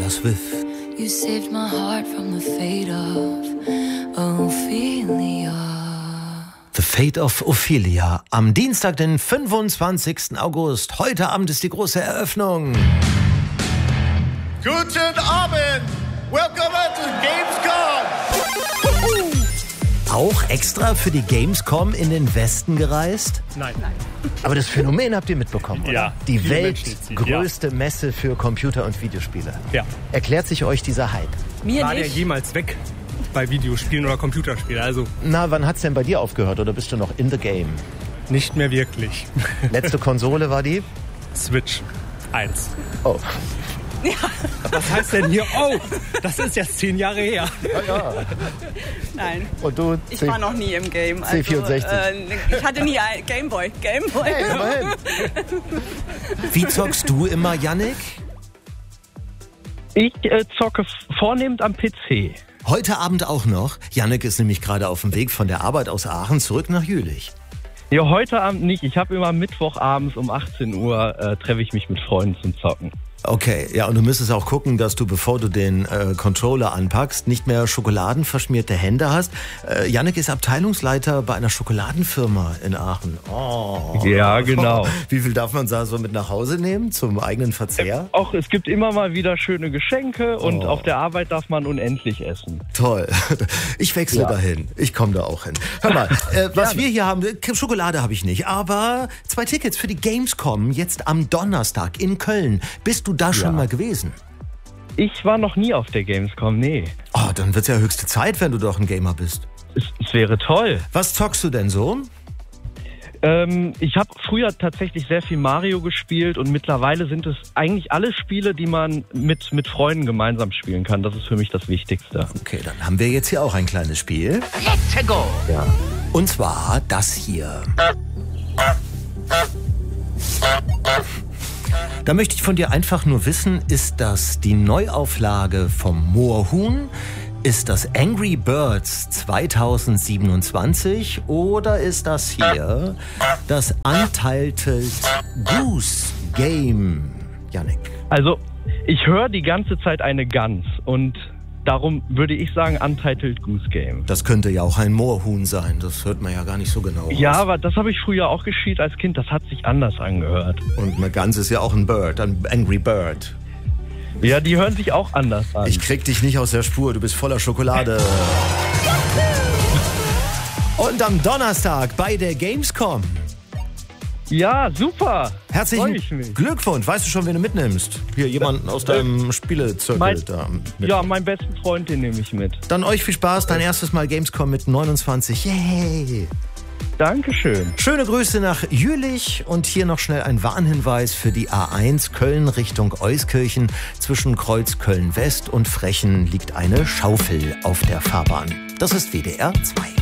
Taylor Swift. You saved my heart from the fate of Ophelia. The Fate of Ophelia. Am Dienstag, den 25. August. Heute Abend ist die große Eröffnung. Guten Abend! Welcome to Gamescom! Auch extra für die Gamescom in den Westen gereist? Nein. Aber das Phänomen habt ihr mitbekommen, oder? Ja. Die viele weltgrößte Messe für Computer- und Videospiele. Ja. Erklärt sich euch dieser Hype? Mir War der nicht. jemals weg bei Videospielen oder Computerspielen? Also Na, wann hat's denn bei dir aufgehört oder bist du noch in the game? nicht mehr wirklich. Letzte Konsole war die? Switch 1. Oh. Was heißt denn hier? Oh, das ist jetzt 10 Jahre her. Nein, Und du? ich war noch nie im Game. Also, C64. Ich hatte nie ein Gameboy. Hey, immerhin. Wie zockst du immer, Yannick? Ich zocke vornehmend am PC. Heute Abend auch noch. Yannick ist nämlich gerade auf dem Weg von der Arbeit aus Aachen zurück nach Jülich. Ja, heute Abend nicht. Ich habe immer Mittwochabends um 18 Uhr treffe ich mich mit Freunden zum Zocken. Okay, ja, und du müsstest auch gucken, dass du, bevor du den Controller anpackst, nicht mehr schokoladenverschmierte Hände hast. Yannick ist Abteilungsleiter bei einer Schokoladenfirma in Aachen. Oh. Ja, genau. Wie viel darf man da so mit nach Hause nehmen zum eigenen Verzehr? Auch es gibt immer mal wieder schöne Geschenke und auf der Arbeit darf man unendlich essen. Toll. Ich wechsle dahin. Ich komme da auch hin. Hör mal, was wir hier haben, Schokolade habe ich nicht, aber 2 Tickets für die Gamescom jetzt am Donnerstag in Köln. Bist du da schon mal gewesen? Ich war noch nie auf der Gamescom, nee. Oh, dann wird's ja höchste Zeit, wenn du doch ein Gamer bist. Es wäre toll. Was zockst du denn so? Ich habe früher tatsächlich sehr viel Mario gespielt und mittlerweile sind es eigentlich alle Spiele, die man mit Freunden gemeinsam spielen kann. Das ist für mich das Wichtigste. Okay, dann haben wir jetzt hier auch ein kleines Spiel. Let's go! Ja. Und zwar das hier. Da möchte ich von dir einfach nur wissen, ist das die Neuauflage vom Moorhuhn? Ist das Angry Birds 2027 oder ist das hier das Untitled Goose Game? Yannick. Also, ich höre die ganze Zeit eine Gans und darum würde ich sagen Untitled Goose Game. Das könnte ja auch ein Moorhuhn sein, das hört man ja gar nicht so genau Ja, raus. aber das habe ich früher auch gespielt als Kind, das hat sich anders angehört. Und eine Gans ist ja auch ein Bird, ein Angry Bird. Ja, die hören sich auch anders an. Ich krieg dich nicht aus der Spur, du bist voller Schokolade. Und am Donnerstag bei der Gamescom. Ja, super. Freu Herzlichen ich mich. Glückwunsch. Weißt du schon, wen du mitnimmst? Hier, jemanden aus deinem Spielezirkel da. Ja, meinen besten Freund, den nehme ich mit. Dann euch viel Spaß, dein erstes Mal Gamescom mit 29. Yay! Dankeschön. Schöne Grüße nach Jülich und hier noch schnell ein Warnhinweis für die A1 Köln Richtung Euskirchen. Zwischen Kreuz Köln West und Frechen liegt eine Schaufel auf der Fahrbahn. Das ist WDR 2.